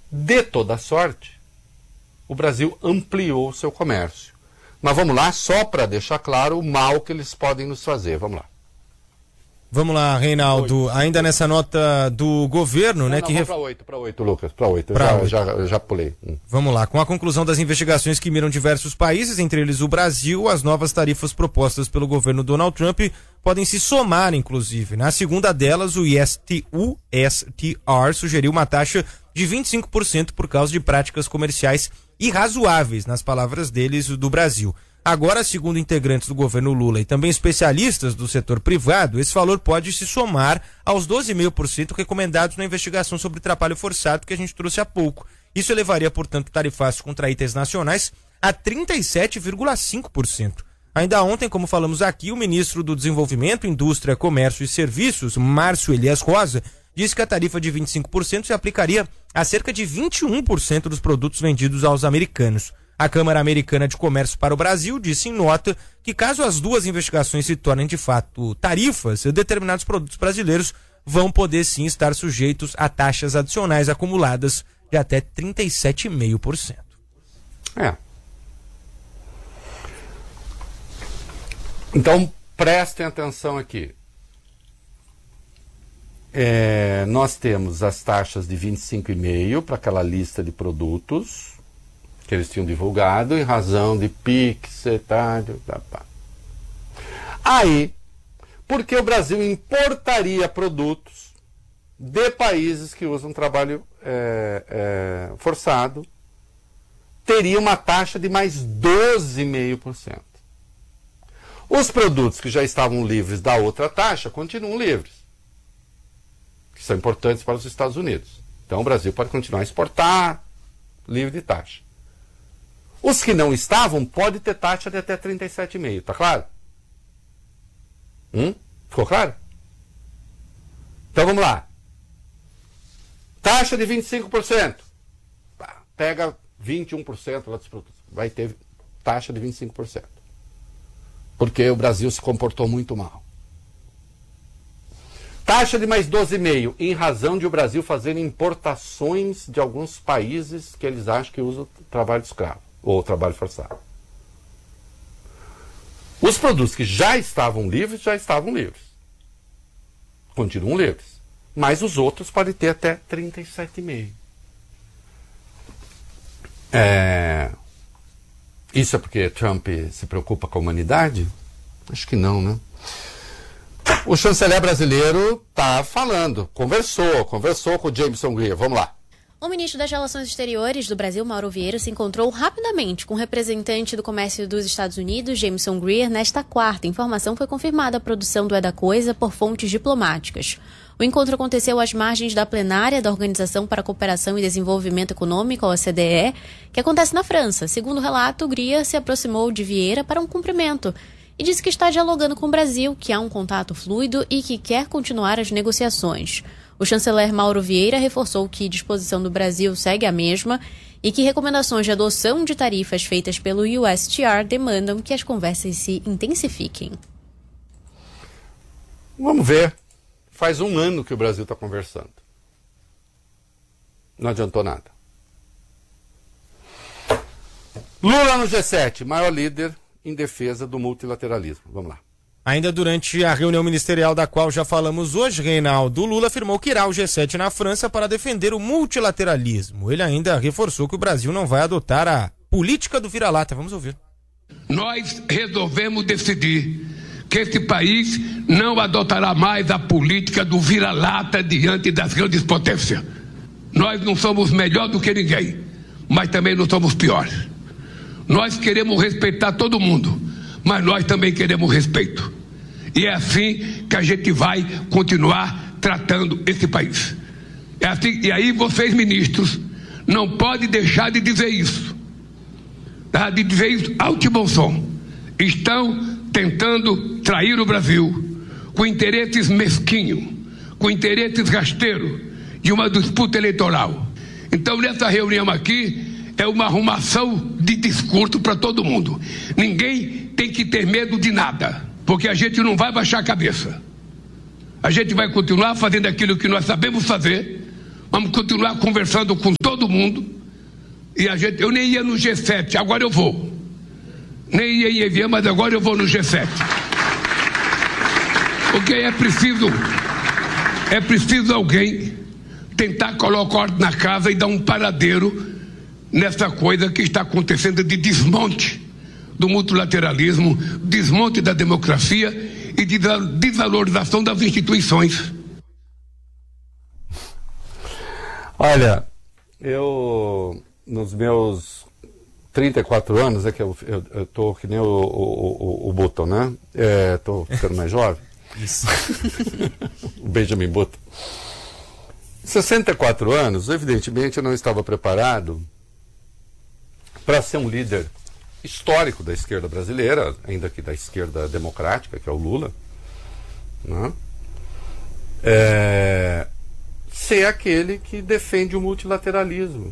de toda sorte, o Brasil ampliou o seu comércio. Mas vamos lá, só para deixar claro o mal que eles podem nos fazer. Vamos lá. Vamos lá, Reinaldo. Ainda nessa nota do governo, né? Para 8, Lucas, para 8. Já pulei. Vamos lá. Com a conclusão das investigações que miram diversos países, entre eles o Brasil, as novas tarifas propostas pelo governo Donald Trump podem se somar, inclusive. Na segunda delas, o USTR sugeriu uma taxa de 25% por causa de práticas comerciais irrazoáveis, nas palavras deles, do Brasil. Agora, segundo integrantes do governo Lula e também especialistas do setor privado, esse valor pode se somar aos 12,5% recomendados na investigação sobre trabalho forçado que a gente trouxe há pouco. Isso elevaria, portanto, tarifácios contra itens nacionais a 37,5%. Ainda ontem, como falamos aqui, o ministro do Desenvolvimento, Indústria, Comércio e Serviços, Márcio Elias Rosa, disse que a tarifa de 25% se aplicaria a cerca de 21% dos produtos vendidos aos americanos. A Câmara Americana de Comércio para o Brasil disse em nota que, caso as duas investigações se tornem de fato tarifas, determinados produtos brasileiros vão poder sim estar sujeitos a taxas adicionais acumuladas de até 37,5%. Então, prestem atenção aqui. Nós temos as taxas de 25,5% para aquela lista de produtos que eles tinham divulgado em razão de PIX, etário, Aí, porque o Brasil importaria produtos de países que usam trabalho forçado, teria uma taxa de mais 12,5%. Os produtos que já estavam livres da outra taxa continuam livres, que são importantes para os Estados Unidos. Então o Brasil pode continuar a exportar livre de taxa. Os que não estavam podem ter taxa de até 37,5%, tá claro? Ficou claro? Então vamos lá. Taxa de 25%. Pega 21% lá dos produtos. Vai ter taxa de 25%. Porque o Brasil se comportou muito mal. Taxa de mais 12,5% em razão de o Brasil fazer importações de alguns países que eles acham que usam trabalho escravo ou trabalho forçado. Os produtos que já estavam livres, continuam livres. Mas os outros podem ter até 37,5%. Isso é porque Trump se preocupa com a humanidade? Acho que não, né? O chanceler brasileiro está falando, conversou com o Jameson Greer. Vamos lá. O ministro das Relações Exteriores do Brasil, Mauro Vieira, se encontrou rapidamente com o representante do comércio dos Estados Unidos, Jameson Greer, nesta quarta. A informação foi confirmada a produção do É da Coisa por fontes diplomáticas. O encontro aconteceu às margens da plenária da Organização para a Cooperação e Desenvolvimento Econômico, a OCDE, que acontece na França. Segundo o relato, Greer se aproximou de Vieira para um cumprimento e disse que está dialogando com o Brasil, que há um contato fluido e que quer continuar as negociações. O chanceler Mauro Vieira reforçou que a disposição do Brasil segue a mesma e que recomendações de adoção de tarifas feitas pelo USTR demandam que as conversas se intensifiquem. Vamos ver. Faz 1 ano que o Brasil está conversando. Não adiantou nada. Lula no G7, maior líder em defesa do multilateralismo. Vamos lá. Ainda durante a reunião ministerial da qual já falamos hoje, Reinaldo, Lula afirmou que irá ao G7 na França para defender o multilateralismo. Ele ainda reforçou que o Brasil não vai adotar a política do vira-lata. Vamos ouvir. Nós resolvemos decidir que esse país não adotará mais a política do vira-lata diante das grandes potências. Nós não somos melhor do que ninguém, mas também não somos piores. Nós queremos respeitar todo mundo, mas nós também queremos respeito. E é assim que a gente vai continuar tratando esse país. É assim, e aí vocês, ministros, não podem deixar de dizer isso. Tá? De dizer isso alto e bom som. Estão tentando trair o Brasil com interesses mesquinhos, com interesses rasteiros de uma disputa eleitoral. Então, nessa reunião aqui, é uma arrumação de discurso para todo mundo. Ninguém tem que ter medo de nada, porque a gente não vai baixar a cabeça. A gente vai continuar fazendo aquilo que nós sabemos fazer, Vamos continuar conversando com todo mundo. E eu nem ia no G7, agora eu vou. Nem ia em Evian, mas agora eu vou no G7. Porque é preciso alguém tentar colocar ordem na casa e dar um paradeiro nessa coisa que está acontecendo de desmonte do multilateralismo, desmonte da democracia e de desvalorização das instituições. Olha, eu nos meus 34 anos, é que eu tô que nem o Button, né? Tô ficando mais jovem. Isso. O Benjamin Button. 64 anos, evidentemente eu não estava preparado para ser um líder histórico da esquerda brasileira, ainda que da esquerda democrática, que é o Lula, né? Ser aquele que defende o multilateralismo.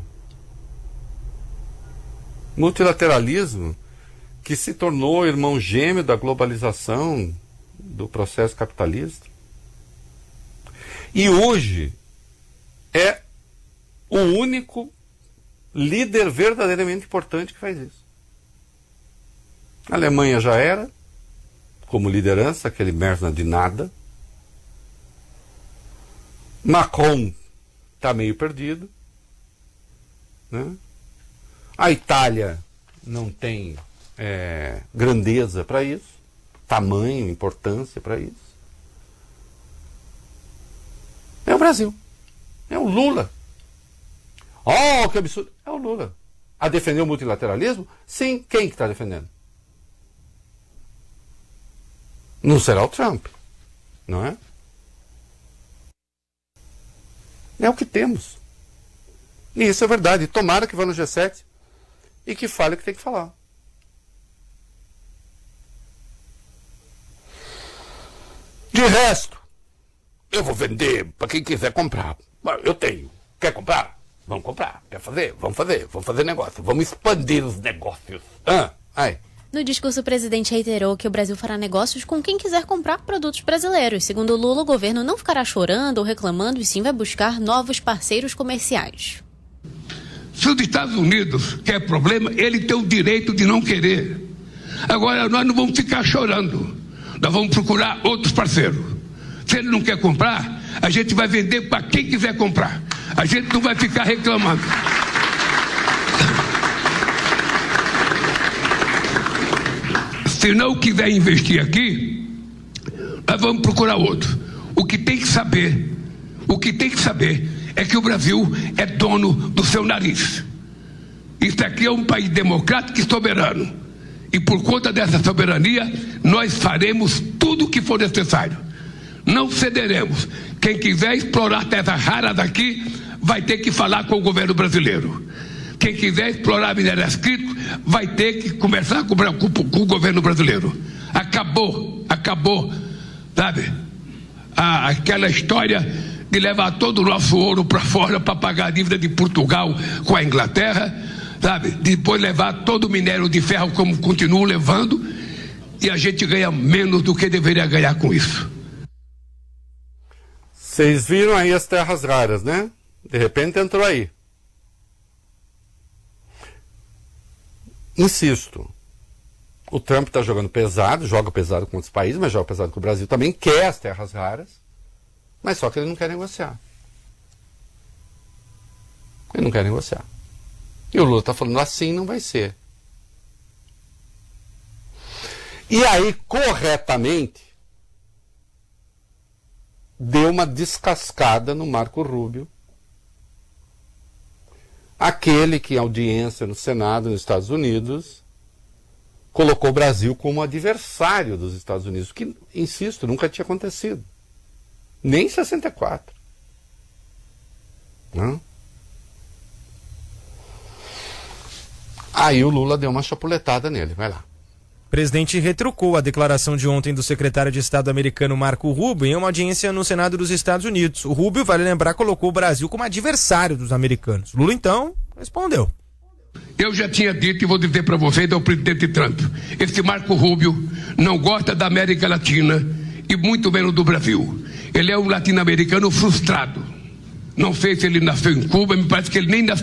Multilateralismo que se tornou irmão gêmeo da globalização, do processo capitalista. E hoje é o único líder verdadeiramente importante que faz isso. A Alemanha já era, como liderança, aquele merda de nada. Macron está meio perdido, né? A Itália não tem grandeza para isso, tamanho, importância para isso. É o Brasil. É o Lula. Oh, que absurdo. É o Lula. A defender o multilateralismo? Sim. Quem que está defendendo? Não será o Trump, não é? É o que temos. E isso é verdade. Tomara que vá no G7 e que fale o que tem que falar. De resto, eu vou vender para quem quiser comprar. Eu tenho. Quer comprar? Vamos comprar. Quer fazer? Vamos fazer. Vamos fazer negócio. Vamos expandir os negócios. No discurso, o presidente reiterou que o Brasil fará negócios com quem quiser comprar produtos brasileiros. Segundo Lula, o governo não ficará chorando ou reclamando e sim vai buscar novos parceiros comerciais. Se os Estados Unidos quer problema, ele tem o direito de não querer. Agora, nós não vamos ficar chorando. Nós vamos procurar outros parceiros. Se ele não quer comprar, a gente vai vender para quem quiser comprar. A gente não vai ficar reclamando. Se não quiser investir aqui, nós vamos procurar outro. O que tem que saber é que o Brasil é dono do seu nariz. Isso aqui é um país democrático e soberano. E por conta dessa soberania, nós faremos tudo o que for necessário. Não cederemos. Quem quiser explorar terra rara daqui, vai ter que falar com o governo brasileiro. Quem quiser explorar minérios críticos, vai ter que conversar com o governo brasileiro. Acabou, sabe? Aquela história de levar todo o nosso ouro para fora para pagar a dívida de Portugal com a Inglaterra, sabe? Depois levar todo o minério de ferro como continua levando, e a gente ganha menos do que deveria ganhar com isso. Vocês viram aí as terras raras, né? De repente entrou aí. Insisto, o Trump está jogando pesado, joga pesado com outros países, mas joga pesado com o Brasil também, quer as terras raras, mas só que ele não quer negociar. Ele não quer negociar. E o Lula está falando assim, não vai ser. E aí, corretamente, deu uma descascada no Marco Rubio, aquele que em audiência no Senado, nos Estados Unidos, colocou o Brasil como adversário dos Estados Unidos, que, insisto, nunca tinha acontecido. Nem em 64. Não? Aí o Lula deu uma chapuletada nele, vai lá. O presidente retrucou a declaração de ontem do secretário de Estado americano Marco Rubio em uma audiência no Senado dos Estados Unidos. O Rubio, vale lembrar, colocou o Brasil como adversário dos americanos. Lula, então, respondeu. Eu já tinha dito e vou dizer para vocês ao presidente Trump: esse Marco Rubio não gosta da América Latina e muito menos do Brasil. Ele é um latino-americano frustrado. Não sei se ele nasceu em Cuba, me parece que ele nem nasceu